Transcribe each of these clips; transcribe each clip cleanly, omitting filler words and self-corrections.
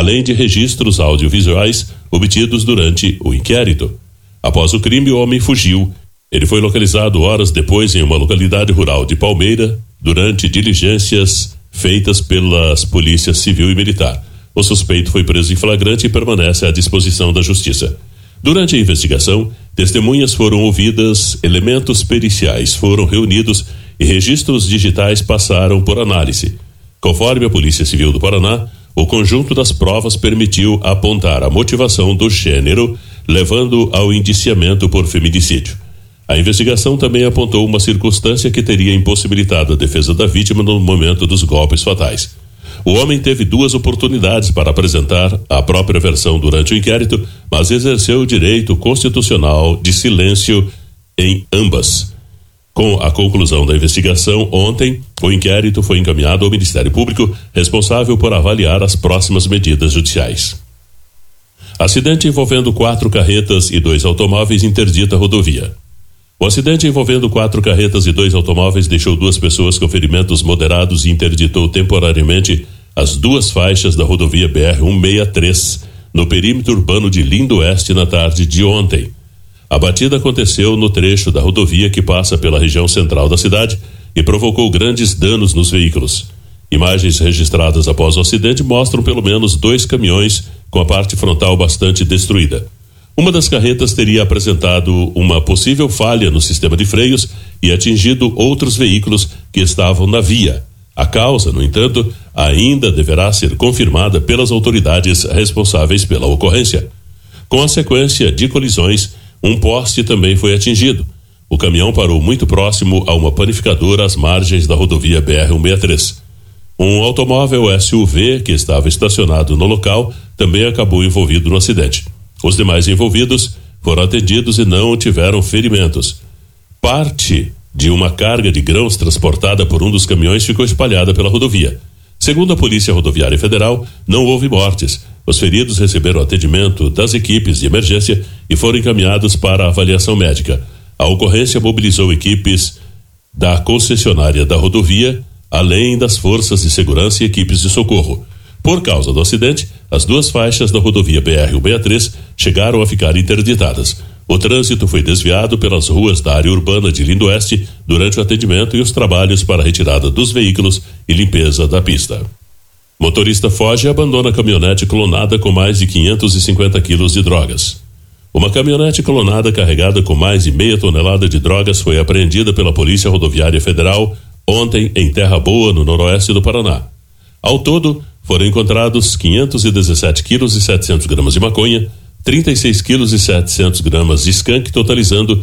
além de registros audiovisuais obtidos durante o inquérito. Após o crime, o homem fugiu. Ele foi localizado horas depois em uma localidade rural de Palmeira, durante diligências feitas pelas polícias civil e militar. O suspeito foi preso em flagrante e permanece à disposição da justiça. Durante a investigação, testemunhas foram ouvidas, elementos periciais foram reunidos e registros digitais passaram por análise. Conforme a Polícia Civil do Paraná, o conjunto das provas permitiu apontar a motivação do gênero, levando ao indiciamento por feminicídio. A investigação também apontou uma circunstância que teria impossibilitado a defesa da vítima no momento dos golpes fatais. O homem teve 2 oportunidades para apresentar a própria versão durante o inquérito, mas exerceu o direito constitucional de silêncio em ambas. Com a conclusão da investigação, ontem, o inquérito foi encaminhado ao Ministério Público, responsável por avaliar as próximas medidas judiciais. Acidente envolvendo 4 carretas e 2 automóveis interdita a rodovia. O acidente envolvendo 4 carretas e 2 automóveis deixou 2 pessoas com ferimentos moderados e interditou temporariamente as 2 faixas da rodovia BR-163, no perímetro urbano de Lindo Oeste na tarde de ontem. A batida aconteceu no trecho da rodovia que passa pela região central da cidade e provocou grandes danos nos veículos. Imagens registradas após o acidente mostram pelo menos 2 caminhões com a parte frontal bastante destruída. Uma das carretas teria apresentado uma possível falha no sistema de freios e atingido outros veículos que estavam na via. A causa, no entanto, ainda deverá ser confirmada pelas autoridades responsáveis pela ocorrência. Com a sequência de colisões, um poste também foi atingido. O caminhão parou muito próximo a uma panificadora às margens da rodovia BR-163. Um automóvel SUV que estava estacionado no local também acabou envolvido no acidente. Os demais envolvidos foram atendidos e não tiveram ferimentos. Parte de uma carga de grãos transportada por um dos caminhões ficou espalhada pela rodovia. Segundo a Polícia Rodoviária Federal, não houve mortes. Os feridos receberam atendimento das equipes de emergência e foram encaminhados para avaliação médica. A ocorrência mobilizou equipes da concessionária da rodovia, além das forças de segurança e equipes de socorro. Por causa do acidente, as 2 faixas da rodovia BR-163 chegaram a ficar interditadas. O trânsito foi desviado pelas ruas da área urbana de Lindo Oeste durante o atendimento e os trabalhos para a retirada dos veículos e limpeza da pista. Motorista foge e abandona caminhonete clonada com mais de 550 quilos de drogas. Uma caminhonete clonada carregada com mais de meia tonelada de drogas foi apreendida pela Polícia Rodoviária Federal ontem em Terra Boa, no noroeste do Paraná. Ao todo, foram encontrados 517 quilos e 700 gramas de maconha, 36 quilos e 700 gramas de skunk, totalizando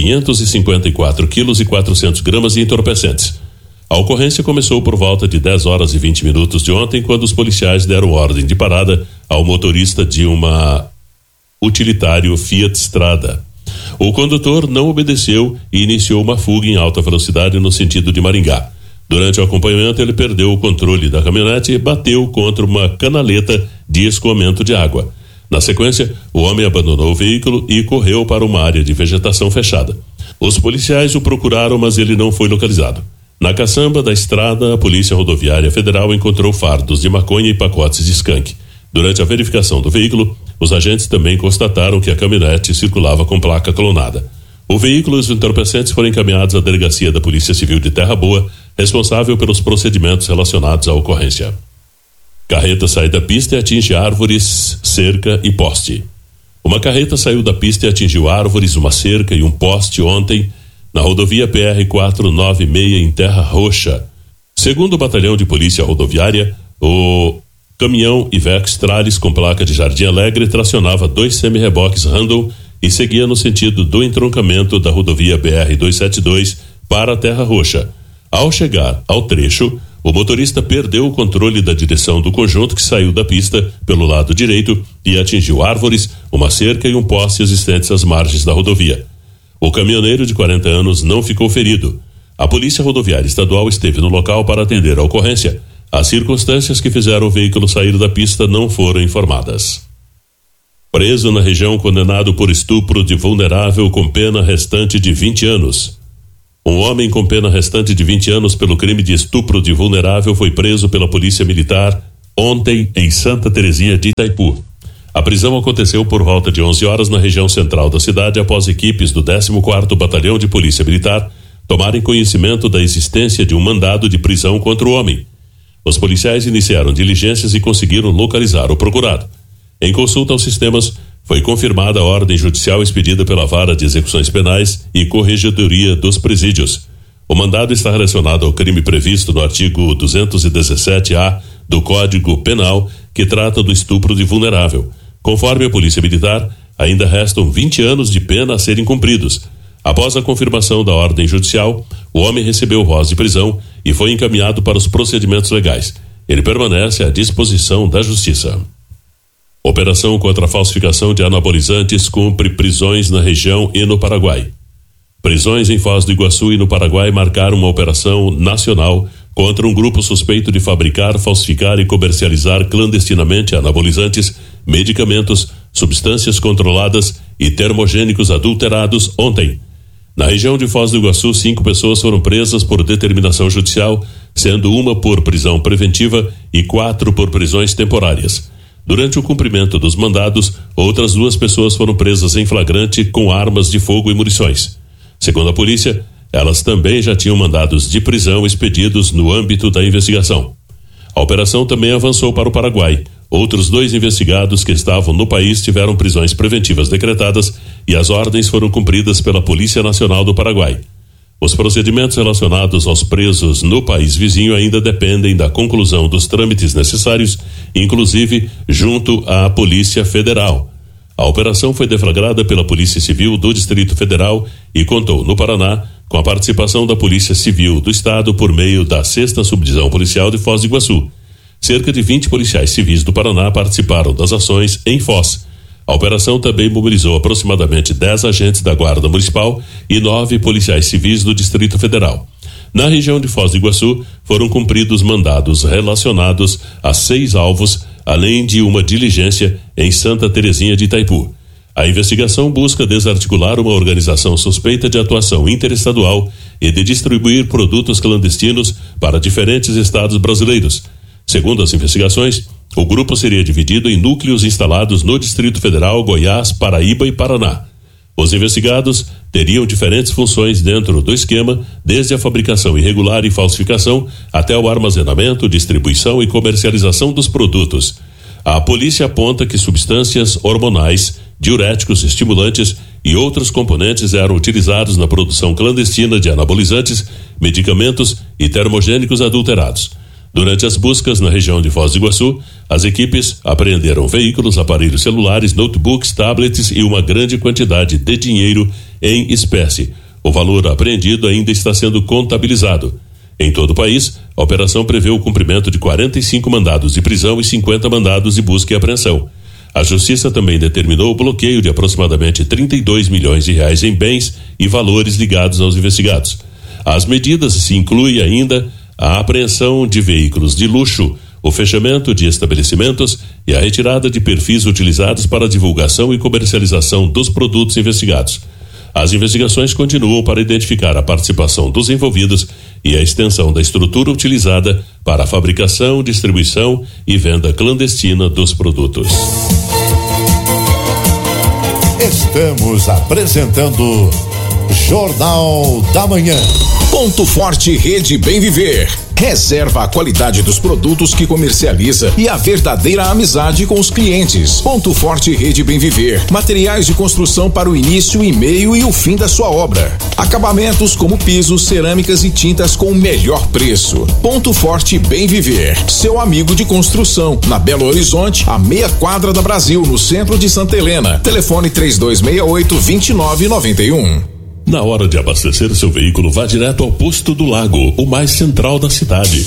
554 quilos e 400 gramas de entorpecentes. A ocorrência começou por volta de 10 horas e 20 minutos de ontem, quando os policiais deram ordem de parada ao motorista de uma utilitário Fiat Strada. O condutor não obedeceu e iniciou uma fuga em alta velocidade no sentido de Maringá. Durante o acompanhamento, ele perdeu o controle da caminhonete e bateu contra uma canaleta de escoamento de água. Na sequência, o homem abandonou o veículo e correu para uma área de vegetação fechada. Os policiais o procuraram, mas ele não foi localizado. Na caçamba da estrada, a Polícia Rodoviária Federal encontrou fardos de maconha e pacotes de skunk. Durante a verificação do veículo, os agentes também constataram que a caminhonete circulava com placa clonada. O veículo e os entorpecentes foram encaminhados à Delegacia da Polícia Civil de Terra Boa, responsável pelos procedimentos relacionados à ocorrência. Carreta sai da pista e atinge árvores, cerca e poste. Uma carreta saiu da pista e atingiu árvores, uma cerca e um poste ontem na rodovia PR-496 em Terra Roxa. Segundo o Batalhão de Polícia Rodoviária, o caminhão Iveco Tralis com placa de Jardim Alegre tracionava 2 semi-reboques Randon e seguia no sentido do entroncamento da rodovia BR-272 para a Terra Roxa. Ao chegar ao trecho, o motorista perdeu o controle da direção do conjunto que saiu da pista pelo lado direito e atingiu árvores, uma cerca e um poste existentes às margens da rodovia. O caminhoneiro de 40 anos não ficou ferido. A Polícia Rodoviária Estadual esteve no local para atender a ocorrência. As circunstâncias que fizeram o veículo sair da pista não foram informadas. Preso na região condenado por estupro de vulnerável com pena restante de 20 anos. Um homem com pena restante de 20 anos pelo crime de estupro de vulnerável foi preso pela Polícia Militar ontem em Santa Terezinha de Itaipu. A prisão aconteceu por volta de 11 horas na região central da cidade após equipes do 14º Batalhão de Polícia Militar tomarem conhecimento da existência de um mandado de prisão contra o homem. Os policiais iniciaram diligências e conseguiram localizar o procurado. Em consulta aos sistemas, foi confirmada a ordem judicial expedida pela Vara de Execuções Penais e Corregedoria dos Presídios. O mandado está relacionado ao crime previsto no artigo 217-A do Código Penal, que trata do estupro de vulnerável. Conforme a Polícia Militar, ainda restam 20 anos de pena a serem cumpridos. Após a confirmação da ordem judicial, o homem recebeu voz de prisão e foi encaminhado para os procedimentos legais. Ele permanece à disposição da Justiça. Operação contra a falsificação de anabolizantes cumpre prisões na região e no Paraguai. Prisões em Foz do Iguaçu e no Paraguai marcaram uma operação nacional contra um grupo suspeito de fabricar, falsificar e comercializar clandestinamente anabolizantes, medicamentos, substâncias controladas e termogênicos adulterados ontem. Na região de Foz do Iguaçu, 5 pessoas foram presas por determinação judicial, sendo uma por prisão preventiva e 4 por prisões temporárias. Durante o cumprimento dos mandados, outras 2 pessoas foram presas em flagrante com armas de fogo e munições. Segundo a polícia, elas também já tinham mandados de prisão expedidos no âmbito da investigação. A operação também avançou para o Paraguai. Outros 2 investigados que estavam no país tiveram prisões preventivas decretadas e as ordens foram cumpridas pela Polícia Nacional do Paraguai. Os procedimentos relacionados aos presos no país vizinho ainda dependem da conclusão dos trâmites necessários, inclusive junto à Polícia Federal. A operação foi deflagrada pela Polícia Civil do Distrito Federal e contou, no Paraná, com a participação da Polícia Civil do Estado por meio da 6ª Subdivisão Policial de Foz do Iguaçu. Cerca de 20 policiais civis do Paraná participaram das ações em Foz. A operação também mobilizou aproximadamente 10 agentes da Guarda Municipal e 9 policiais civis do Distrito Federal. Na região de Foz do Iguaçu, foram cumpridos mandados relacionados a 6 alvos, além de uma diligência em Santa Terezinha de Itaipu. A investigação busca desarticular uma organização suspeita de atuação interestadual e de distribuir produtos clandestinos para diferentes estados brasileiros. Segundo as investigações, o grupo seria dividido em núcleos instalados no Distrito Federal, Goiás, Paraíba e Paraná. Os investigados teriam diferentes funções dentro do esquema, desde a fabricação irregular e falsificação até o armazenamento, distribuição e comercialização dos produtos. A polícia aponta que substâncias hormonais, diuréticos, estimulantes e outros componentes eram utilizados na produção clandestina de anabolizantes, medicamentos e termogênicos adulterados. Durante as buscas na região de Foz do Iguaçu, as equipes apreenderam veículos, aparelhos celulares, notebooks, tablets e uma grande quantidade de dinheiro em espécie. O valor apreendido ainda está sendo contabilizado. Em todo o país, a operação prevê o cumprimento de 45 mandados de prisão e 50 mandados de busca e apreensão. A Justiça também determinou o bloqueio de aproximadamente 32 milhões de reais em bens e valores ligados aos investigados. As medidas se incluem ainda a apreensão de veículos de luxo, o fechamento de estabelecimentos e a retirada de perfis utilizados para a divulgação e comercialização dos produtos investigados. As investigações continuam para identificar a participação dos envolvidos e a extensão da estrutura utilizada para a fabricação, distribuição e venda clandestina dos produtos. Estamos apresentando Jornal da Manhã. Ponto Forte Rede Bem Viver. Reserva a qualidade dos produtos que comercializa e a verdadeira amizade com os clientes. Ponto Forte Rede Bem Viver. Materiais de construção para o início, e meio e o fim da sua obra. Acabamentos como pisos, cerâmicas e tintas com o melhor preço. Ponto Forte Bem Viver. Seu amigo de construção. Na Belo Horizonte, a meia quadra da Brasil, no centro de Santa Helena. Telefone 3268-2991. Na hora de abastecer seu veículo, vá direto ao Posto do Lago, o mais central da cidade.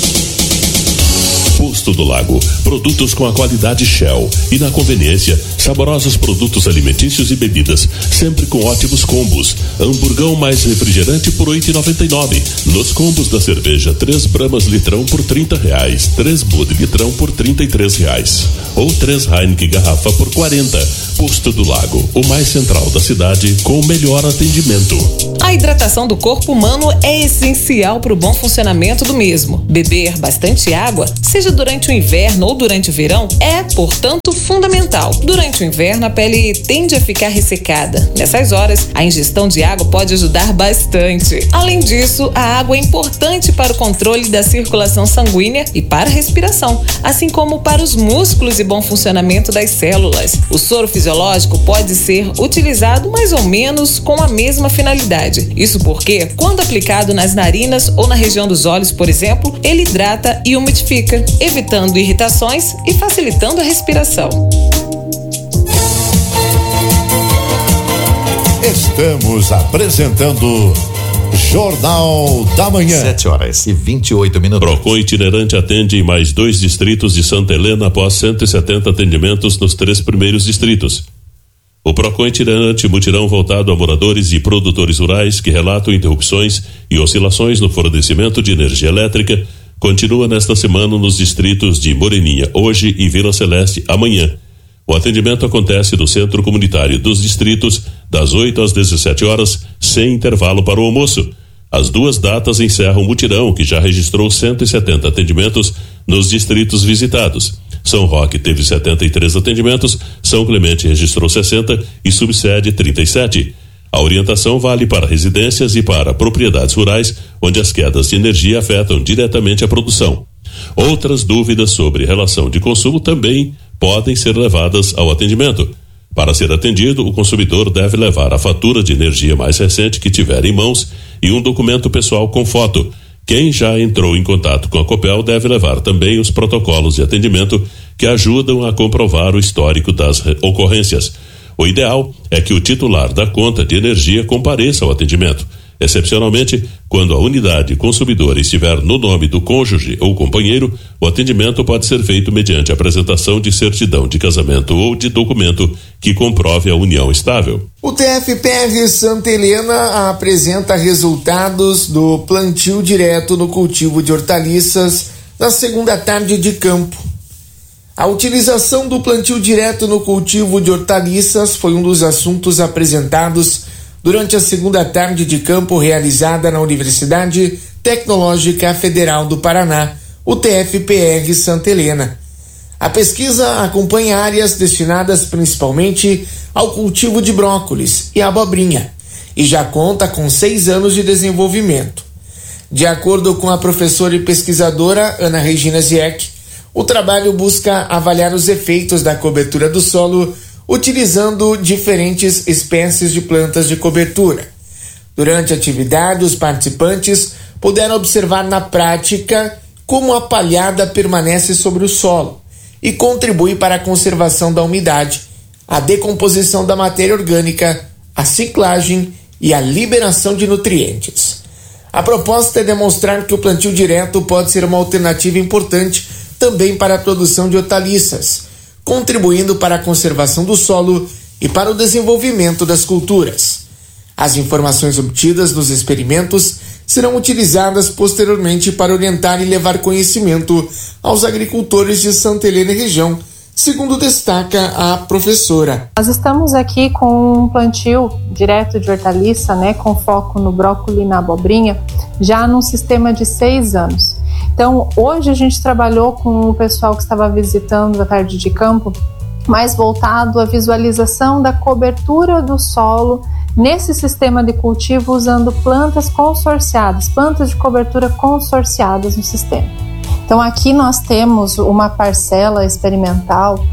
Posto do Lago, produtos com a qualidade Shell e na conveniência, saborosos produtos alimentícios e bebidas, sempre com ótimos combos. Hamburgão mais refrigerante por R$8,99. Nos combos da cerveja, 3 Bramas litrão por R$30, 3 Bud litrão por R$33 ou 3 Heineken garrafa por R$40. Posto do Lago, o mais central da cidade com o melhor atendimento. A hidratação do corpo humano é essencial para o bom funcionamento do mesmo. Beber bastante água, seja seja durante o inverno ou durante o verão, é, portanto, fundamental. Durante o inverno, a pele tende a ficar ressecada. Nessas horas, a ingestão de água pode ajudar bastante. Além disso, a água é importante para o controle da circulação sanguínea e para a respiração, assim como para os músculos e bom funcionamento das células. O soro fisiológico pode ser utilizado mais ou menos com a mesma finalidade. Isso porque, quando aplicado nas narinas ou na região dos olhos, por exemplo, ele hidrata e umidifica, evitando irritações e facilitando a respiração. Estamos apresentando Jornal da Manhã. 7h28. Procon itinerante atende em mais 2 distritos de Santa Helena após 170 atendimentos nos 3 primeiros distritos. O Procon itinerante mutirão voltado a moradores e produtores rurais que relatam interrupções e oscilações no fornecimento de energia elétrica continua nesta semana nos distritos de Moreninha hoje e Vila Celeste amanhã. O atendimento acontece no Centro Comunitário dos Distritos das 8 às 17 horas, sem intervalo para o almoço. As 2 datas encerram o mutirão, que já registrou 170 atendimentos nos distritos visitados. São Roque teve 73 atendimentos, São Clemente registrou 60 e Subsede 37. A orientação vale para residências e para propriedades rurais, onde as quedas de energia afetam diretamente a produção. Outras dúvidas sobre relação de consumo também podem ser levadas ao atendimento. Para ser atendido, o consumidor deve levar a fatura de energia mais recente que tiver em mãos e um documento pessoal com foto. Quem já entrou em contato com a Copel deve levar também os protocolos de atendimento que ajudam a comprovar o histórico das ocorrências. O ideal é que o titular da conta de energia compareça ao atendimento. Excepcionalmente, quando a unidade consumidora estiver no nome do cônjuge ou companheiro, o atendimento pode ser feito mediante a apresentação de certidão de casamento ou de documento que comprove a união estável. O TFPR Santa Helena apresenta resultados do plantio direto no cultivo de hortaliças na segunda tarde de campo. A utilização do plantio direto no cultivo de hortaliças foi um dos assuntos apresentados durante a segunda tarde de campo realizada na Universidade Tecnológica Federal do Paraná, o TFPR Santa Helena. A pesquisa acompanha áreas destinadas principalmente ao cultivo de brócolis e abobrinha e já conta com 6 anos de desenvolvimento. De acordo com a professora e pesquisadora Ana Regina Zieck, o trabalho busca avaliar os efeitos da cobertura do solo utilizando diferentes espécies de plantas de cobertura. Durante a atividade, os participantes puderam observar na prática como a palhada permanece sobre o solo e contribui para a conservação da umidade, a decomposição da matéria orgânica, a ciclagem e a liberação de nutrientes. A proposta é demonstrar que o plantio direto pode ser uma alternativa importante também para a produção de hortaliças, contribuindo para a conservação do solo e para o desenvolvimento das culturas. As informações obtidas nos experimentos serão utilizadas posteriormente para orientar e levar conhecimento aos agricultores de Santa Helena e região, segundo destaca a professora. Nós estamos aqui com um plantio direto de hortaliça, com foco no brócolis e na abobrinha, já num sistema de 6 anos. Então, hoje a gente trabalhou com o pessoal que estava visitando a tarde de campo, mais voltado à visualização da cobertura do solo nesse sistema de cultivo usando plantas consorciadas, plantas de cobertura consorciadas no sistema. Então, aqui nós temos uma parcela experimental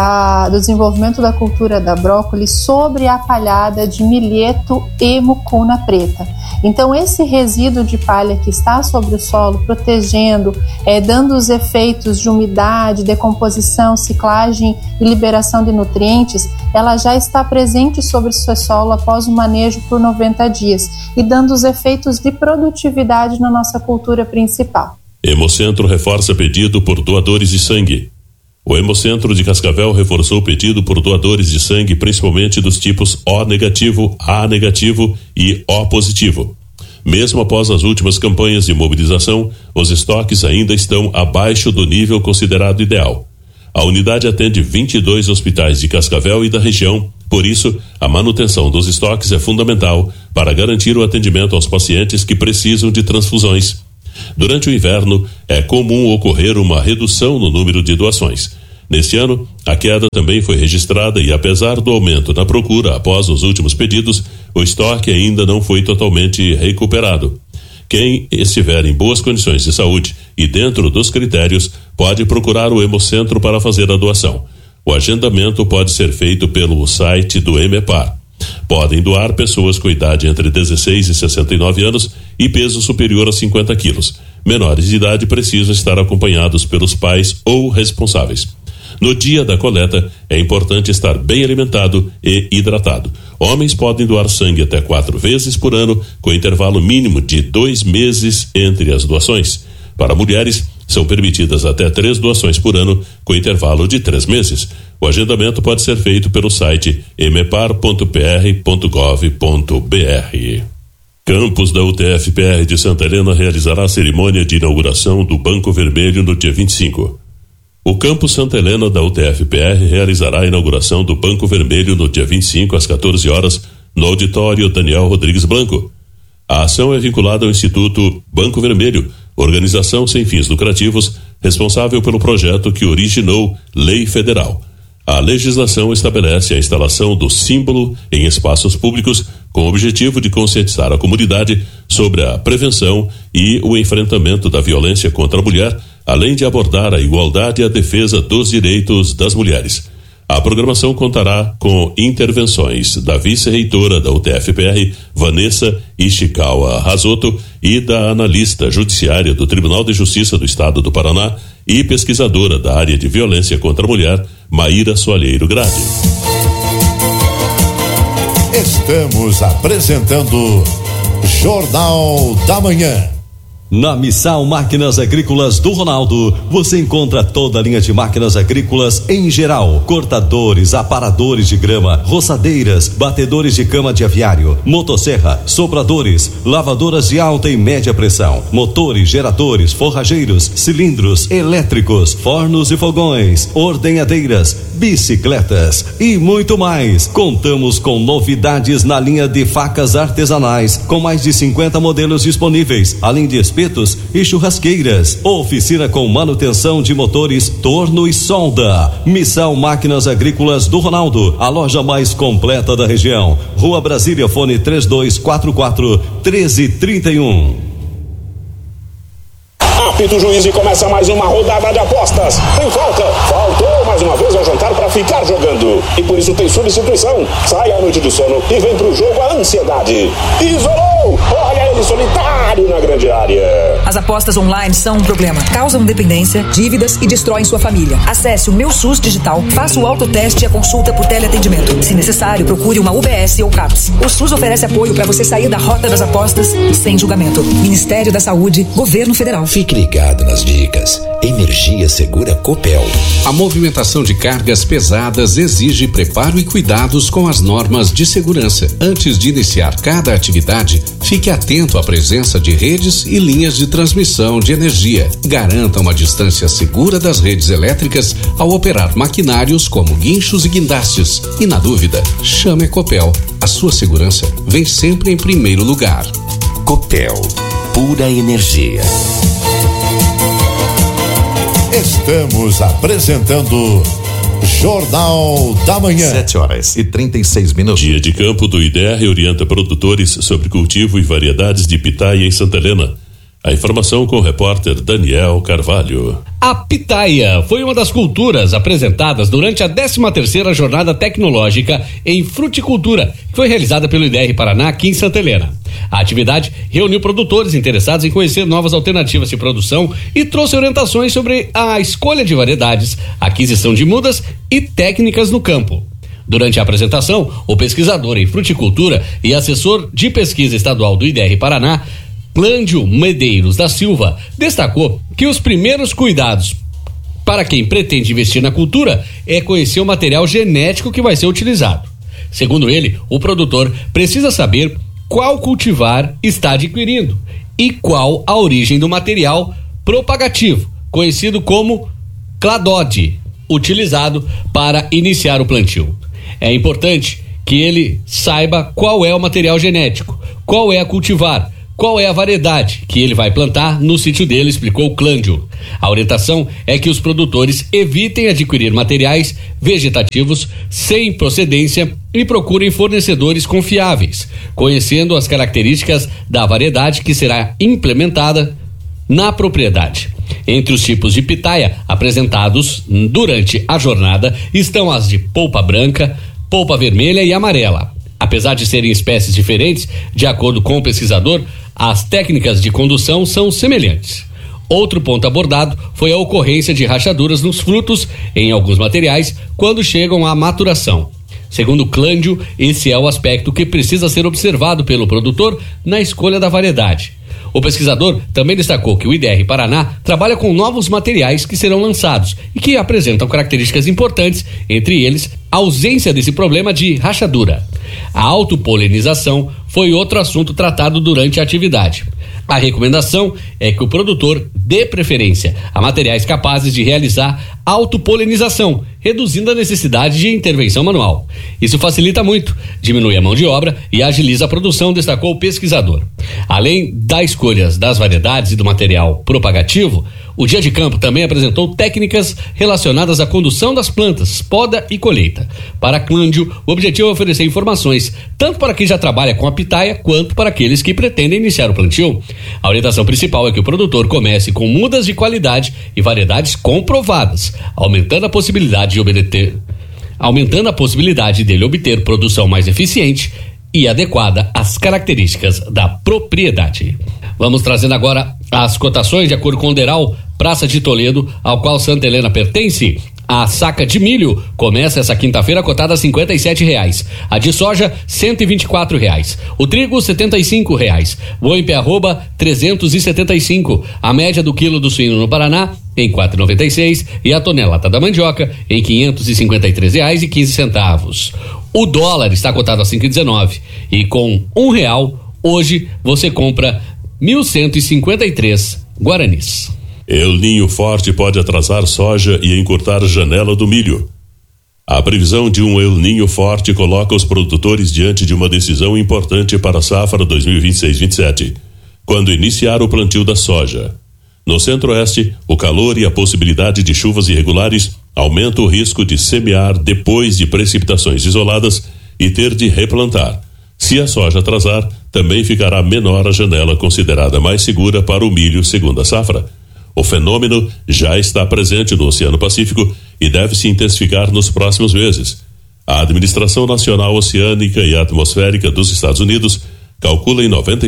do desenvolvimento da cultura da brócolis sobre a palhada de milheto e mucuna preta. Então, esse resíduo de palha que está sobre o solo, protegendo, dando os efeitos de umidade, decomposição, ciclagem e liberação de nutrientes, ela já está presente sobre o seu solo após o manejo por 90 dias e dando os efeitos de produtividade na nossa cultura principal. Hemocentro reforça pedido por doadores de sangue. O Hemocentro de Cascavel reforçou o pedido por doadores de sangue, principalmente dos tipos O negativo, A negativo e O positivo. Mesmo após as últimas campanhas de mobilização, os estoques ainda estão abaixo do nível considerado ideal. A unidade atende 22 hospitais de Cascavel e da região, por isso, a manutenção dos estoques é fundamental para garantir o atendimento aos pacientes que precisam de transfusões. Durante o inverno, é comum ocorrer uma redução no número de doações. Neste ano, a queda também foi registrada e, apesar do aumento na procura após os últimos pedidos, o estoque ainda não foi totalmente recuperado. Quem estiver em boas condições de saúde e dentro dos critérios pode procurar o Hemocentro para fazer a doação. O agendamento pode ser feito pelo site do EMEPAR. Podem doar pessoas com idade entre 16 e 69 anos e peso superior a 50 quilos. Menores de idade precisam estar acompanhados pelos pais ou responsáveis. No dia da coleta, é importante estar bem alimentado e hidratado. Homens podem doar sangue até 4 vezes por ano, com intervalo mínimo de 2 meses entre as doações. Para mulheres, são permitidas até 3 doações por ano, com intervalo de 3 meses. O agendamento pode ser feito pelo site emepar.pr.gov.br. Campus da UTF-PR de Santa Helena realizará a cerimônia de inauguração do Banco Vermelho no dia 25. O Campus Santa Helena da UTF-PR realizará a inauguração do Banco Vermelho no dia 25 às 14 horas no auditório Daniel Rodrigues Blanco. A ação é vinculada ao Instituto Banco Vermelho, organização sem fins lucrativos, responsável pelo projeto que originou Lei Federal. A legislação estabelece a instalação do símbolo em espaços públicos com o objetivo de conscientizar a comunidade sobre a prevenção e o enfrentamento da violência contra a mulher, além de abordar a igualdade e a defesa dos direitos das mulheres. A programação contará com intervenções da vice-reitora da UTF-PR, Vanessa Ishikawa Rasoto, e da analista judiciária do Tribunal de Justiça do Estado do Paraná e pesquisadora da área de violência contra a mulher, Maíra Soalheiro Grade. Estamos apresentando Jornal da Manhã. Na Missal Máquinas Agrícolas do Ronaldo, você encontra toda a linha de máquinas agrícolas em geral: cortadores, aparadores de grama, roçadeiras, batedores de cama de aviário, motosserra, sopradores, lavadoras de alta e média pressão, motores, geradores, forrageiros, cilindros, elétricos, fornos e fogões, ordenhadeiras, bicicletas e muito mais. Contamos com novidades na linha de facas artesanais, com mais de 50 modelos disponíveis, além de espetos e churrasqueiras. Oficina com manutenção de motores, torno e solda. Missal Máquinas Agrícolas do Ronaldo, a loja mais completa da região. Rua Brasília, fone 3244-1331. Apita o juiz e começa mais uma rodada de apostas. Tem falta. Faltou mais uma vez ao jantar para ficar jogando. E por isso tem substituição. Sai à noite do sono e vem pro jogo a ansiedade. Isolou! Olha ele solitário na grande área. As apostas online são um problema. Causam dependência, dívidas e destroem sua família. Acesse o Meu SUS Digital, faça o autoteste e a consulta por teleatendimento. Se necessário, procure uma UBS ou CAPS. O SUS oferece apoio para você sair da rota das apostas sem julgamento. Ministério da Saúde, Governo Federal. Fique ligado nas dicas. Energia Segura Copel. A movimentação de cargas pesadas exige preparo e cuidados com as normas de segurança. Antes de iniciar cada atividade, fique atento à presença de redes e linhas de transmissão de energia. Garanta uma distância segura das redes elétricas ao operar maquinários como guinchos e guindastes. E na dúvida, chame a Copel. A sua segurança vem sempre em primeiro lugar. Copel, pura energia. Estamos apresentando Jornal da Manhã. 7h36. Dia de campo do IDR orienta produtores sobre cultivo e variedades de pitaia em Santa Helena. A informação com o repórter Daniel Carvalho. A pitaia foi uma das culturas apresentadas durante a 13ª Jornada Tecnológica em Fruticultura, que foi realizada pelo IDR Paraná aqui em Santa Helena. A atividade reuniu produtores interessados em conhecer novas alternativas de produção e trouxe orientações sobre a escolha de variedades, aquisição de mudas e técnicas no campo. Durante a apresentação, o pesquisador em fruticultura e assessor de pesquisa estadual do IDR Paraná, Clândio Medeiros da Silva, destacou que os primeiros cuidados para quem pretende investir na cultura é conhecer o material genético que vai ser utilizado. Segundo ele, o produtor precisa saber qual cultivar está adquirindo e qual a origem do material propagativo, conhecido como cladode, utilizado para iniciar o plantio. É importante que ele saiba qual é o material genético, qual é a cultivar, qual é a variedade que ele vai plantar no sítio dele, explicou o Clândio. A orientação é que os produtores evitem adquirir materiais vegetativos sem procedência e procurem fornecedores confiáveis, conhecendo as características da variedade que será implementada na propriedade. Entre os tipos de pitaia apresentados durante a jornada estão as de polpa branca, polpa vermelha e amarela. Apesar de serem espécies diferentes, de acordo com o pesquisador, as técnicas de condução são semelhantes. Outro ponto abordado foi a ocorrência de rachaduras nos frutos em alguns materiais quando chegam à maturação. Segundo Clândio, esse é o aspecto que precisa ser observado pelo produtor na escolha da variedade. O pesquisador também destacou que o IDR Paraná trabalha com novos materiais que serão lançados e que apresentam características importantes, entre eles a ausência desse problema de rachadura. A autopolinização foi outro assunto tratado durante a atividade. A recomendação é que o produtor dê preferência a materiais capazes de realizar autopolinização, reduzindo a necessidade de intervenção manual. Isso facilita muito, diminui a mão de obra e agiliza a produção, destacou o pesquisador. Além das escolhas das variedades e do material propagativo, o Dia de Campo também apresentou técnicas relacionadas à condução das plantas, poda e colheita. Para Clândio, o objetivo é oferecer informações tanto para quem já trabalha com a pitaia quanto para aqueles que pretendem iniciar o plantio. A orientação principal é que o produtor comece com mudas de qualidade e variedades comprovadas, aumentando a possibilidade dele obter produção mais eficiente e adequada às características da propriedade. Vamos trazendo agora as cotações de acordo com o Deral Praça de Toledo, ao qual Santa Helena pertence. A saca de milho começa essa quinta-feira cotada a R$57. A de soja, R$124. O trigo, R$75. Boi em pé arroba, R$375. A média do quilo do suíno no Paraná, em R$4,96. E a tonelada da mandioca, em R$553,15. O dólar está cotado a 5,19. E com R$1, hoje você compra 1.153 guaranis. El Ninho forte pode atrasar soja e encurtar a janela do milho. A previsão de um El Ninho forte coloca os produtores diante de uma decisão importante para a safra 2026-27, quando iniciar o plantio da soja. No centro-oeste, o calor e a possibilidade de chuvas irregulares aumentam o risco de semear depois de precipitações isoladas e ter de replantar. Se a soja atrasar, também ficará menor a janela considerada mais segura para o milho segundo a safra. O fenômeno já está presente no Oceano Pacífico e deve se intensificar nos próximos meses. A Administração Nacional Oceânica e Atmosférica dos Estados Unidos calcula em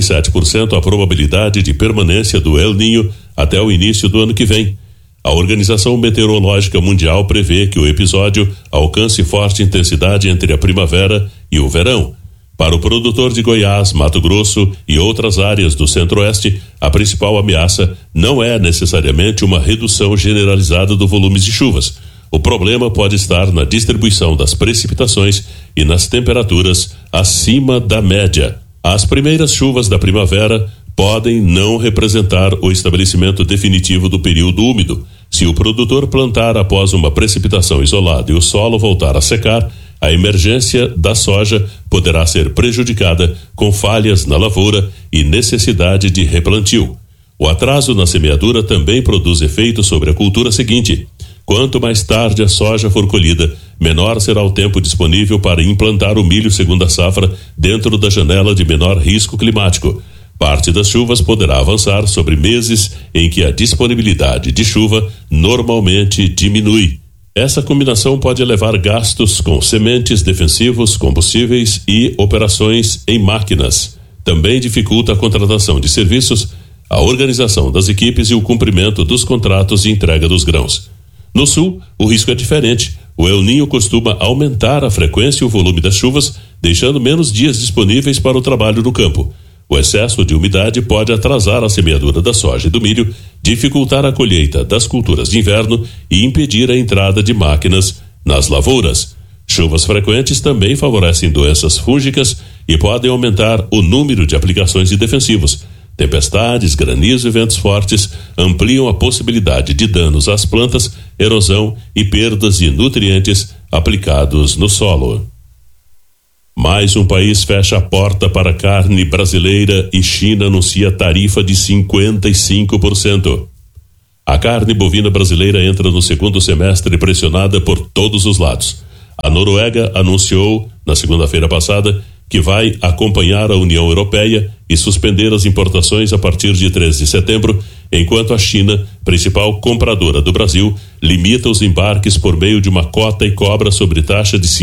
97% a probabilidade de permanência do El Ninho até o início do ano que vem. A Organização Meteorológica Mundial prevê que o episódio alcance forte intensidade entre a primavera e o verão. Para o produtor de Goiás, Mato Grosso e outras áreas do Centro-Oeste, a principal ameaça não é necessariamente uma redução generalizada do volume de chuvas. O problema pode estar na distribuição das precipitações e nas temperaturas acima da média. As primeiras chuvas da primavera podem não representar o estabelecimento definitivo do período úmido. Se o produtor plantar após uma precipitação isolada e o solo voltar a secar, a emergência da soja poderá ser prejudicada com falhas na lavoura e necessidade de replantio. O atraso na semeadura também produz efeito sobre a cultura seguinte. Quanto mais tarde a soja for colhida, menor será o tempo disponível para implantar o milho segunda safra dentro da janela de menor risco climático. Parte das chuvas poderá avançar sobre meses em que a disponibilidade de chuva normalmente diminui. Essa combinação pode levar gastos com sementes, defensivos, combustíveis e operações em máquinas. Também dificulta a contratação de serviços, a organização das equipes e o cumprimento dos contratos de entrega dos grãos. No sul, o risco é diferente. O El Ninho costuma aumentar a frequência e o volume das chuvas, deixando menos dias disponíveis para o trabalho no campo. O excesso de umidade pode atrasar a semeadura da soja e do milho, dificultar a colheita das culturas de inverno e impedir a entrada de máquinas nas lavouras. Chuvas frequentes também favorecem doenças fúngicas e podem aumentar o número de aplicações de defensivos. Tempestades, granizo e ventos fortes ampliam a possibilidade de danos às plantas, erosão e perdas de nutrientes aplicados no solo. Mais um país fecha a porta para a carne brasileira e China anuncia tarifa de 55%. A carne bovina brasileira entra no segundo semestre pressionada por todos os lados. A Noruega anunciou, na segunda-feira passada, que vai acompanhar a União Europeia e suspender as importações a partir de 3 de setembro, enquanto a China, principal compradora do Brasil, limita os embarques por meio de uma cota e cobra sobre taxa de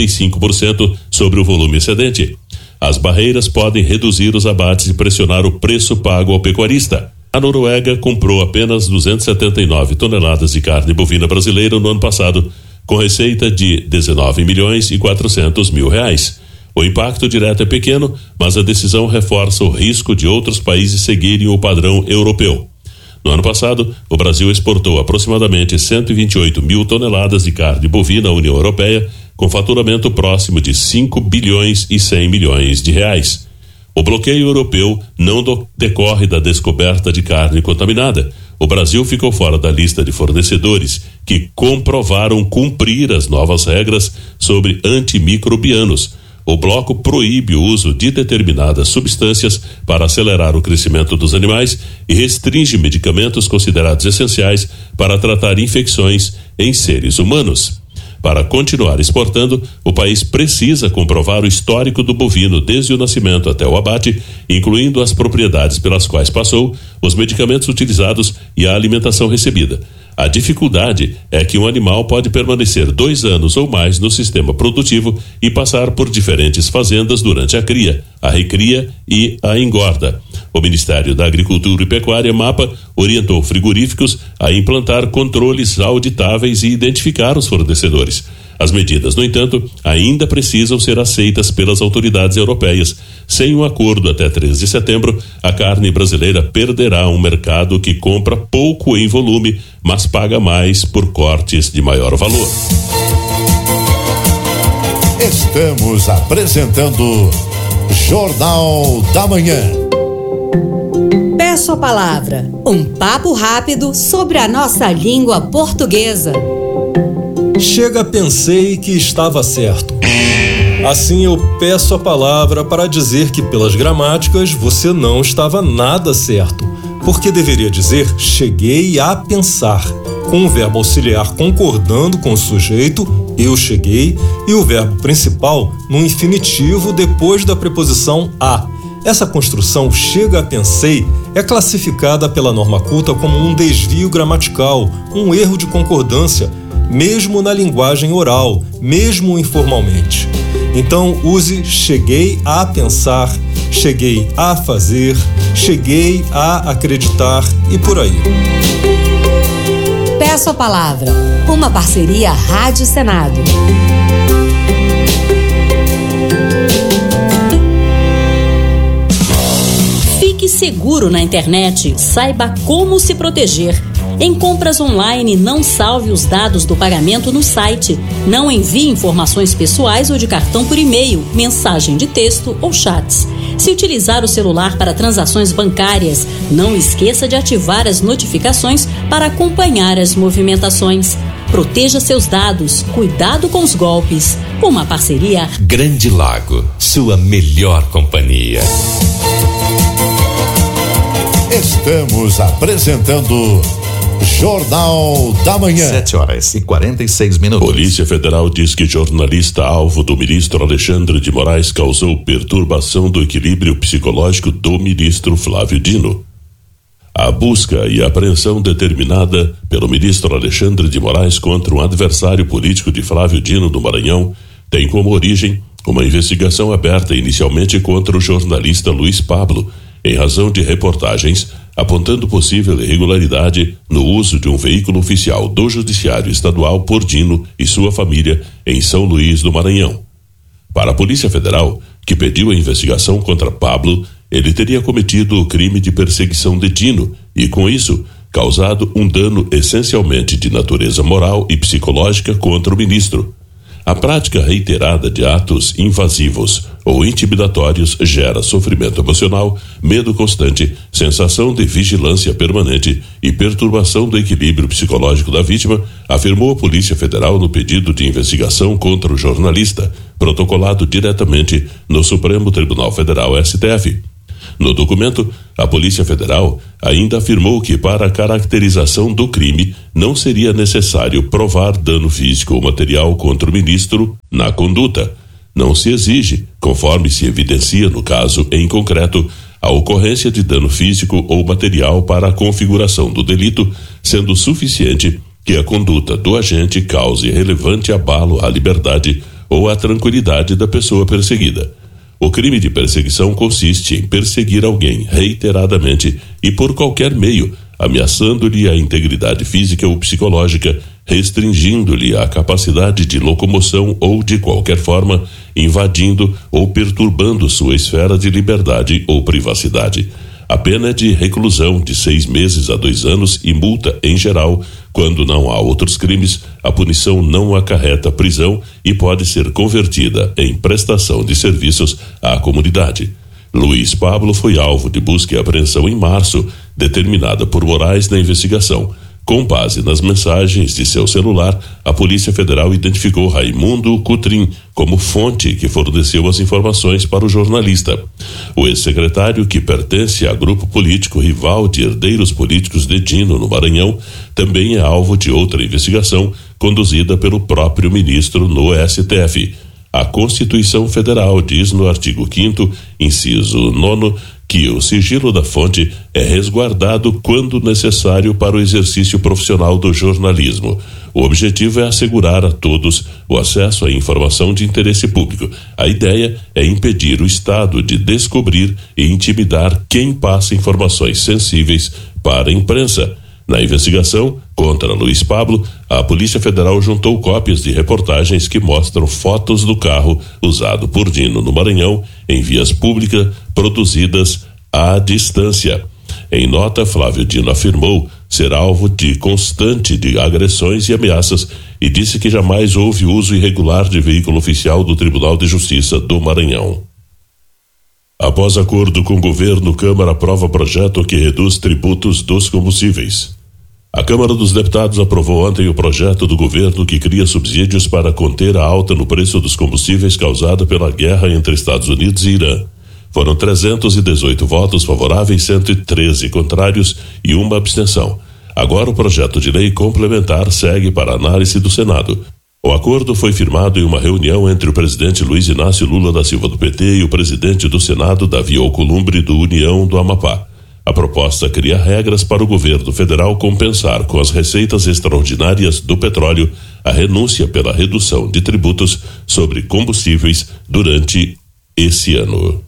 55% sobre o volume excedente. As barreiras podem reduzir os abates e pressionar o preço pago ao pecuarista. A Noruega comprou apenas 279 toneladas de carne bovina brasileira no ano passado, com receita de 19 milhões e 400 mil reais. O impacto direto é pequeno, mas a decisão reforça o risco de outros países seguirem o padrão europeu. No ano passado, o Brasil exportou aproximadamente 128 mil toneladas de carne bovina à União Europeia, com faturamento próximo de 5 bilhões e 100 milhões de reais. O bloqueio europeu não decorre da descoberta de carne contaminada. O Brasil ficou fora da lista de fornecedores que comprovaram cumprir as novas regras sobre antimicrobianos. O bloco proíbe o uso de determinadas substâncias para acelerar o crescimento dos animais e restringe medicamentos considerados essenciais para tratar infecções em seres humanos. Para continuar exportando, o país precisa comprovar o histórico do bovino desde o nascimento até o abate, incluindo as propriedades pelas quais passou, os medicamentos utilizados e a alimentação recebida. A dificuldade é que um animal pode permanecer 2 anos ou mais no sistema produtivo e passar por diferentes fazendas durante a cria, a recria e a engorda. O Ministério da Agricultura e Pecuária, MAPA, orientou frigoríficos a implantar controles auditáveis e identificar os fornecedores. As medidas, no entanto, ainda precisam ser aceitas pelas autoridades europeias. Sem um acordo até 3 de setembro, a carne brasileira perderá um mercado que compra pouco em volume, mas paga mais por cortes de maior valor. Estamos apresentando Jornal da Manhã. Peço a palavra, um papo rápido sobre a nossa língua portuguesa. Chega, pensei que estava certo. Assim eu peço a palavra para dizer que pelas gramáticas você não estava nada certo, porque deveria dizer cheguei a pensar, com o verbo auxiliar concordando com o sujeito, eu cheguei, e o verbo principal no infinitivo depois da preposição a. Essa construção chega a pensei é classificada pela norma culta como um desvio gramatical, um erro de concordância, mesmo na linguagem oral, mesmo informalmente. Então use cheguei a pensar, cheguei a fazer, cheguei a acreditar e por aí. Peço a palavra, uma parceria Rádio Senado. Fique seguro na internet, saiba como se proteger. Em compras online, não salve os dados do pagamento no site. Não envie informações pessoais ou de cartão por e-mail, mensagem de texto ou chats. Se utilizar o celular para transações bancárias, não esqueça de ativar as notificações para acompanhar as movimentações. Proteja seus dados, cuidado com os golpes. Uma parceria Grande Lago, sua melhor companhia. Estamos apresentando Jornal da Manhã. 7h46. Polícia Federal diz que jornalista alvo do ministro Alexandre de Moraes causou perturbação do equilíbrio psicológico do ministro Flávio Dino. A busca e apreensão determinada pelo ministro Alexandre de Moraes contra um adversário político de Flávio Dino do Maranhão tem como origem uma investigação aberta inicialmente contra o jornalista Luiz Pablo, em razão de reportagens apontando possível irregularidade no uso de um veículo oficial do Judiciário Estadual por Dino e sua família em São Luís do Maranhão. Para a Polícia Federal, que pediu a investigação contra Pablo, ele teria cometido o crime de perseguição de Dino e, com isso, causado um dano essencialmente de natureza moral e psicológica contra o ministro. A prática reiterada de atos invasivos ou intimidatórios gera sofrimento emocional, medo constante, sensação de vigilância permanente e perturbação do equilíbrio psicológico da vítima, afirmou a Polícia Federal no pedido de investigação contra o jornalista, protocolado diretamente no Supremo Tribunal Federal, STF. No documento, a Polícia Federal ainda afirmou que para a caracterização do crime não seria necessário provar dano físico ou material contra o ministro na conduta. Não se exige, conforme se evidencia no caso em concreto, a ocorrência de dano físico ou material para a configuração do delito, sendo suficiente que a conduta do agente cause relevante abalo à liberdade ou à tranquilidade da pessoa perseguida. O crime de perseguição consiste em perseguir alguém reiteradamente e por qualquer meio, ameaçando-lhe a integridade física ou psicológica, restringindo-lhe a capacidade de locomoção ou, de qualquer forma, invadindo ou perturbando sua esfera de liberdade ou privacidade. A pena é de reclusão de 6 meses a 2 anos e multa em geral. Quando não há outros crimes, a punição não acarreta prisão e pode ser convertida em prestação de serviços à comunidade. Luiz Pablo foi alvo de busca e apreensão em março, determinada por Moraes na investigação. Com base nas mensagens de seu celular, a Polícia Federal identificou Raimundo Cutrim como fonte que forneceu as informações para o jornalista. O ex-secretário, que pertence a grupo político rival de herdeiros políticos de Dino, no Maranhão, também é alvo de outra investigação conduzida pelo próprio ministro no STF. A Constituição Federal diz no artigo 5º, inciso 9º, que o sigilo da fonte é resguardado quando necessário para o exercício profissional do jornalismo. O objetivo é assegurar a todos o acesso à informação de interesse público. A ideia é impedir o Estado de descobrir e intimidar quem passa informações sensíveis para a imprensa. Na investigação contra Luiz Pablo, a Polícia Federal juntou cópias de reportagens que mostram fotos do carro usado por Dino no Maranhão em vias públicas produzidas à distância. Em nota, Flávio Dino afirmou ser alvo de constante de agressões e ameaças e disse que jamais houve uso irregular de veículo oficial do Tribunal de Justiça do Maranhão. Após acordo com o governo, Câmara aprova projeto que reduz tributos dos combustíveis. A Câmara dos Deputados aprovou ontem o projeto do governo que cria subsídios para conter a alta no preço dos combustíveis causada pela guerra entre Estados Unidos e Irã. Foram 318 votos favoráveis, 113 contrários e uma abstenção. Agora o projeto de lei complementar segue para análise do Senado. O acordo foi firmado em uma reunião entre o presidente Luiz Inácio Lula da Silva do PT e o presidente do Senado, Davi Alcolumbre, do União do Amapá. A proposta cria regras para o governo federal compensar com as receitas extraordinárias do petróleo a renúncia pela redução de tributos sobre combustíveis durante esse ano.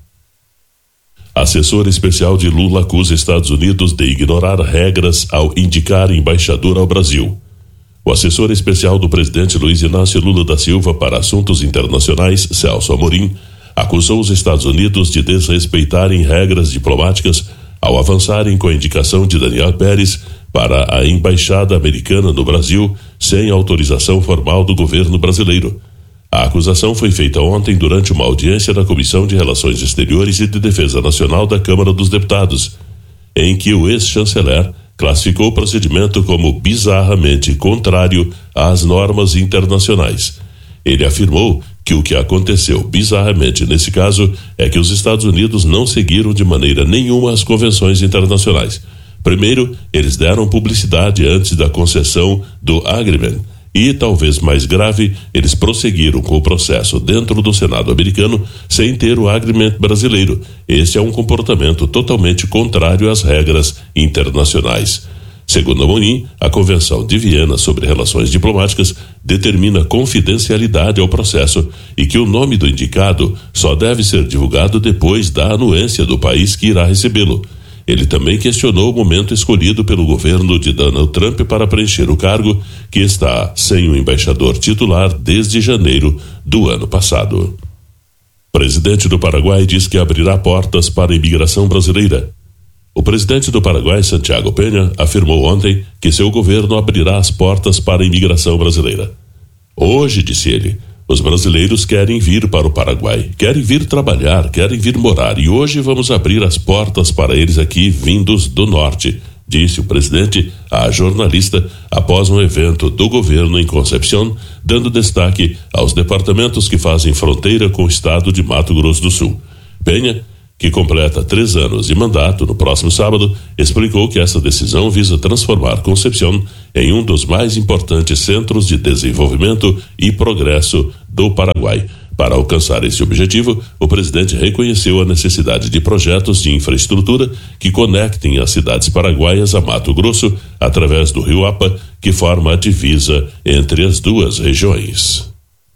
Assessor especial de Lula acusa Estados Unidos de ignorar regras ao indicar embaixador ao Brasil. O assessor especial do presidente Luiz Inácio Lula da Silva para Assuntos Internacionais, Celso Amorim, acusou os Estados Unidos de desrespeitarem regras diplomáticas ao avançarem com a indicação de Daniel Pérez para a embaixada americana no Brasil sem autorização formal do governo brasileiro. A acusação foi feita ontem durante uma audiência da Comissão de Relações Exteriores e de Defesa Nacional da Câmara dos Deputados, em que o ex-chanceler classificou o procedimento como bizarramente contrário às normas internacionais. Ele afirmou que o que aconteceu bizarramente nesse caso é que os Estados Unidos não seguiram de maneira nenhuma as convenções internacionais. Primeiro, eles deram publicidade antes da concessão do agreement e, talvez mais grave, eles prosseguiram com o processo dentro do Senado americano sem ter o agreement brasileiro. Esse é um comportamento totalmente contrário às regras internacionais. Segundo Amorim, a Convenção de Viena sobre Relações Diplomáticas determina confidencialidade ao processo e que o nome do indicado só deve ser divulgado depois da anuência do país que irá recebê-lo. Ele também questionou o momento escolhido pelo governo de Donald Trump para preencher o cargo, que está sem o embaixador titular desde janeiro do ano passado. O presidente do Paraguai diz que abrirá portas para a imigração brasileira. O presidente do Paraguai, Santiago Peña, afirmou ontem que seu governo abrirá as portas para a imigração brasileira. Hoje, disse ele, Os brasileiros querem vir para o Paraguai, querem vir trabalhar, querem vir morar e hoje vamos abrir as portas para eles aqui vindos do norte, disse o presidente à jornalista após um evento do governo em Concepción, dando destaque aos departamentos que fazem fronteira com o estado de Mato Grosso do Sul. Penha, que completa 3 anos de mandato no próximo sábado, explicou que essa decisão visa transformar Concepción em um dos mais importantes centros de desenvolvimento e progresso do Paraguai. Para alcançar esse objetivo, o presidente reconheceu a necessidade de projetos de infraestrutura que conectem as cidades paraguaias a Mato Grosso através do Rio Apa, que forma a divisa entre as duas regiões.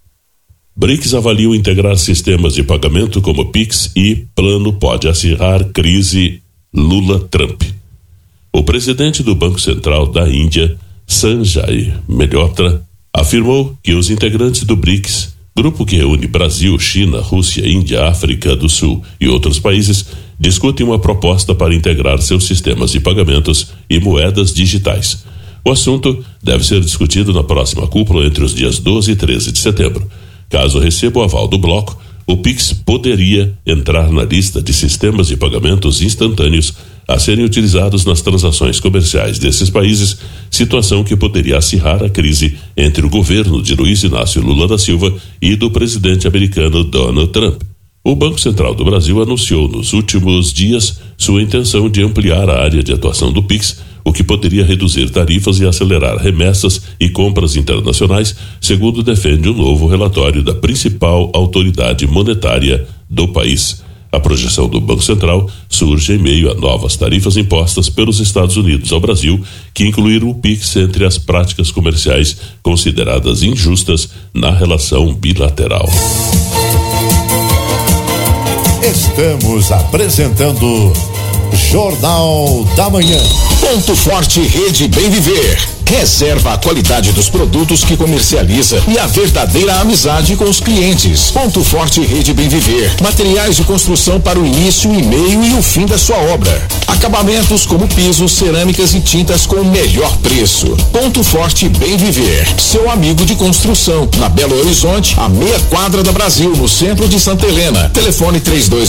BRICS avaliam integrar sistemas de pagamento como Pix e plano pode acirrar crise Lula-Trump. O presidente do Banco Central da Índia, Sanjay Mehrotra, afirmou que os integrantes do BRICS, grupo que reúne Brasil, China, Rússia, Índia, África do Sul e outros países, discutem uma proposta para integrar seus sistemas de pagamentos e moedas digitais. O assunto deve ser discutido na próxima cúpula entre os dias 12 e 13 de setembro. Caso receba o aval do bloco, o Pix poderia entrar na lista de sistemas de pagamentos instantâneos a serem utilizados nas transações comerciais desses países, situação que poderia acirrar a crise entre o governo de Luiz Inácio Lula da Silva e do presidente americano Donald Trump. O Banco Central do Brasil anunciou nos últimos dias sua intenção de ampliar a área de atuação do Pix, o que poderia reduzir tarifas e acelerar remessas e compras internacionais, segundo defende um novo relatório da principal autoridade monetária do país. A projeção do Banco Central surge em meio a novas tarifas impostas pelos Estados Unidos ao Brasil, que incluíram o Pix entre as práticas comerciais consideradas injustas na relação bilateral. Estamos apresentando Jornal da Manhã. Ponto Forte Rede Bem Viver. Reserva a qualidade dos produtos que comercializa e a verdadeira amizade com os clientes. Ponto Forte Rede Bem Viver. Materiais de construção para o início, e meio e o fim da sua obra. Acabamentos como pisos, cerâmicas e tintas com o melhor preço. Ponto Forte Bem Viver. Seu amigo de construção. Na Belo Horizonte, a meia quadra da Brasil, no centro de Santa Helena. Telefone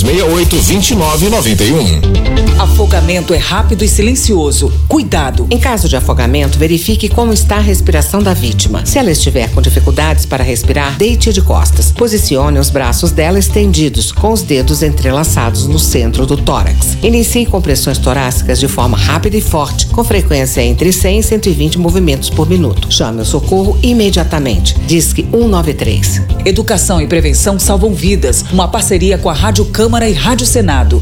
3268-2991. Afogamento é rápido e silencioso. Cuidado. Em caso de afogamento, verifique como está a respiração da vítima. Se ela estiver com dificuldades para respirar, deite de costas. Posicione os braços dela estendidos, com os dedos entrelaçados no centro do tórax. Inicie compressões torácicas de forma rápida e forte, com frequência entre 100 e 120 movimentos por minuto. Chame o socorro imediatamente. Disque 193. Educação e prevenção salvam vidas. Uma parceria com a Rádio Câmara e Rádio Senado.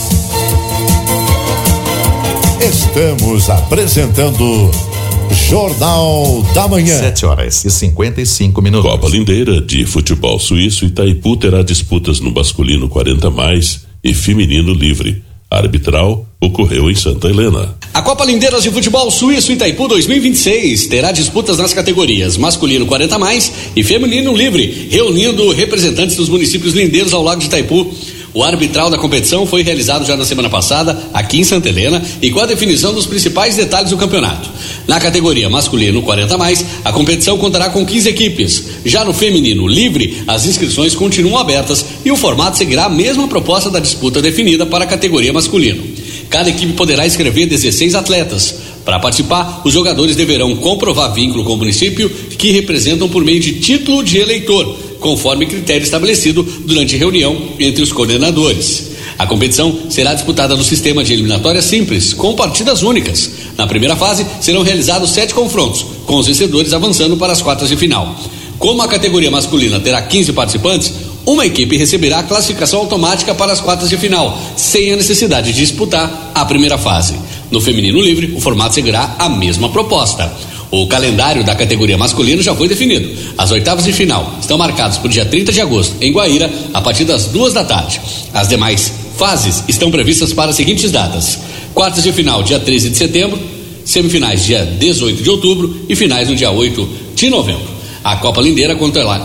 Estamos apresentando Jornal da Manhã. 7h55. Copa Lindeira de Futebol Suíço, Itaipu terá disputas no masculino 40+, e feminino livre. Arbitral ocorreu em Santa Helena. A Copa Lindeiras de Futebol Suíço Itaipu 2026 terá disputas nas categorias masculino 40+, e feminino livre, reunindo representantes dos municípios lindeiros ao lado de Itaipu. O arbitral da competição foi realizado já na semana passada, aqui em Santa Helena, e com a definição dos principais detalhes do campeonato. Na categoria masculino 40+, a competição contará com 15 equipes. Já no feminino livre, as inscrições continuam abertas e o formato seguirá a mesma proposta da disputa definida para a categoria masculino. Cada equipe poderá inscrever 16 atletas. Para participar, os jogadores deverão comprovar vínculo com o município que representam por meio de título de eleitor, conforme critério estabelecido durante reunião entre os coordenadores. A competição será disputada no sistema de eliminatória simples, com partidas únicas. Na primeira fase, serão realizados 7 confrontos, com os vencedores avançando para as quartas de final. Como a categoria masculina terá 15 participantes, uma equipe receberá a classificação automática para as quartas de final, sem a necessidade de disputar a primeira fase. No feminino livre, o formato seguirá a mesma proposta. O calendário da categoria masculina já foi definido. As oitavas de final estão marcadas para o dia 30 de agosto, em Guaíra, a partir das 14h. As demais fases estão previstas para as seguintes datas: quartas de final, dia 13 de setembro, semifinais, dia 18 de outubro e finais no dia 8 de novembro. A Copa Lindeira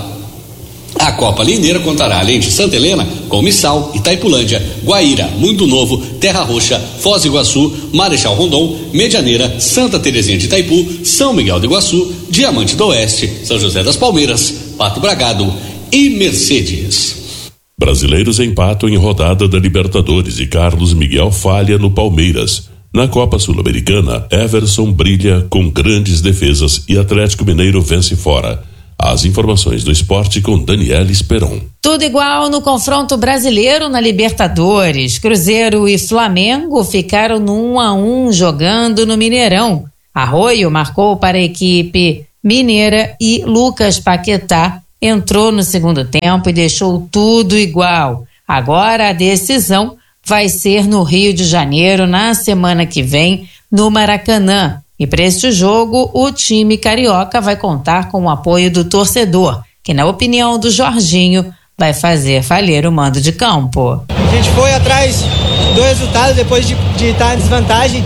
contará, além de Santa Helena, com Missal, Itaipulândia, Guaíra, Muito Novo, Terra Roxa, Foz do Iguaçu, Marechal Rondon, Medianeira, Santa Terezinha de Itaipu, São Miguel do Iguaçu, Diamante do Oeste, São José das Palmeiras, Pato Bragado e Mercedes. Brasileiros empatam em rodada da Libertadores e Carlos Miguel falha no Palmeiras. Na Copa Sul-Americana, Everson brilha com grandes defesas e Atlético Mineiro vence fora. As informações do esporte com Daniela Esperon. Tudo igual no confronto brasileiro na Libertadores. Cruzeiro e Flamengo ficaram no 1-1 jogando no Mineirão. Arroio marcou para a equipe mineira e Lucas Paquetá entrou no segundo tempo e deixou tudo igual. Agora a decisão vai ser no Rio de Janeiro na semana que vem, no Maracanã. E para este jogo, o time carioca vai contar com o apoio do torcedor, que, na opinião do Jorginho, vai fazer valer o mando de campo. A gente foi atrás do resultado depois de estar em desvantagem.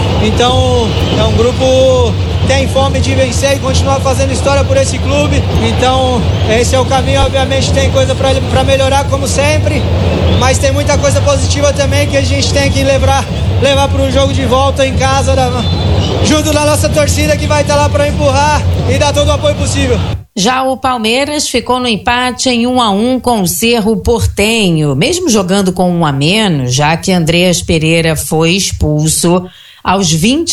Então, é um grupo que tem fome de vencer e continuar fazendo história por esse clube. Então, esse é o caminho. Obviamente, tem coisa para melhorar, como sempre, mas tem muita coisa positiva também que a gente tem que levar para o jogo de volta em casa, junto da nossa torcida que vai estar lá para empurrar e dar todo o apoio possível. Já o Palmeiras ficou no empate em 1-1 com o Cerro Porteño, mesmo jogando com 1 a menos, já que Andreas Pereira foi expulso. Aos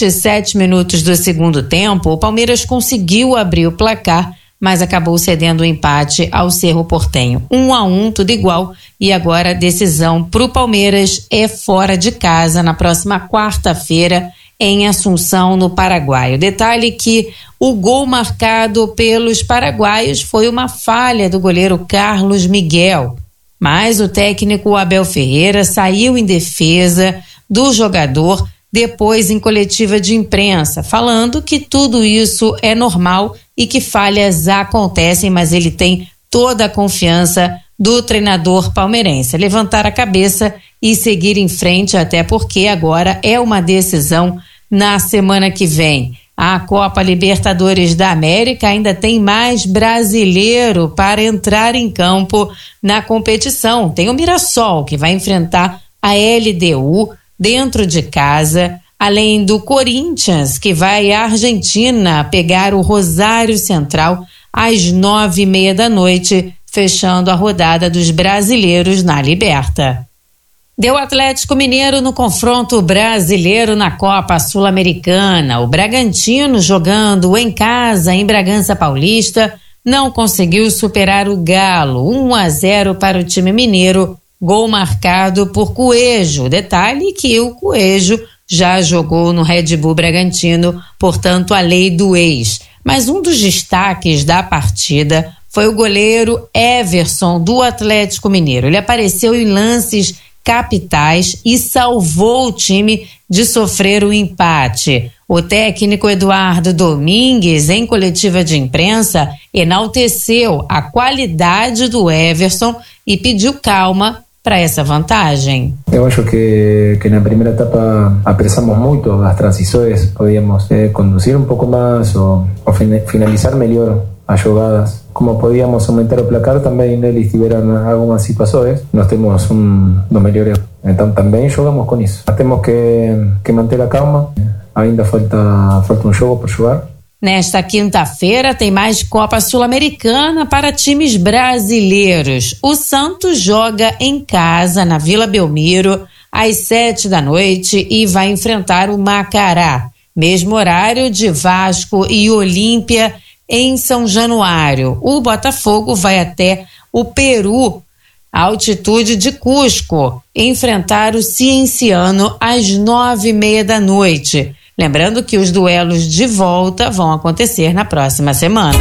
27 minutos do segundo tempo, o Palmeiras conseguiu abrir o placar, mas acabou cedendo o empate ao Cerro Porteño. 1-1, tudo igual, e agora a decisão para o Palmeiras é fora de casa na próxima quarta-feira em Assunção, no Paraguai. O detalhe é que o gol marcado pelos paraguaios foi uma falha do goleiro Carlos Miguel, mas o técnico Abel Ferreira saiu em defesa do jogador depois em coletiva de imprensa, falando que tudo isso é normal e que falhas acontecem, mas ele tem toda a confiança do treinador palmeirense. Levantar a cabeça e seguir em frente, até porque agora é uma decisão na semana que vem. A Copa Libertadores da América ainda tem mais brasileiro para entrar em campo na competição. Tem o Mirassol, que vai enfrentar a LDU dentro de casa, além do Corinthians, que vai à Argentina pegar o Rosário Central às 9:30 da noite, fechando a rodada dos brasileiros na Liberta. Deu Atlético Mineiro no confronto brasileiro na Copa Sul-Americana. O Bragantino, jogando em casa em Bragança Paulista, não conseguiu superar o Galo. 1-0 para o time mineiro, gol marcado por Coelho. Detalhe que o Coelho já jogou no Red Bull Bragantino, portanto a lei do ex. Mas um dos destaques da partida foi o goleiro Everson do Atlético Mineiro. Ele apareceu em lances capitais e salvou o time de sofrer o empate. O técnico Eduardo Domingues, em coletiva de imprensa, enalteceu a qualidade do Everson e pediu calma para essa vantagem. Eu acho que na primeira etapa apressamos muito as transições, podíamos conduzir um pouco mais ou finalizar melhor as jogadas. Como podíamos aumentar o placar, também eles tiveram algumas situações. Nós temos do melhor, então também jogamos com isso. Temos que manter a calma, ainda falta um jogo por jogar. Nesta quinta-feira tem mais Copa Sul-Americana para times brasileiros. O Santos joga em casa na Vila Belmiro às 7 da noite e vai enfrentar o Macará. Mesmo horário de Vasco e Olímpia em São Januário. O Botafogo vai até o Peru, à altitude de Cusco, enfrentar o Cienciano às 9:30 da noite. Lembrando que os duelos de volta vão acontecer na próxima semana.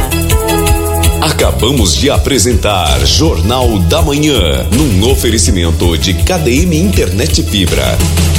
Acabamos de apresentar Jornal da Manhã, num oferecimento de KDM Internet Fibra.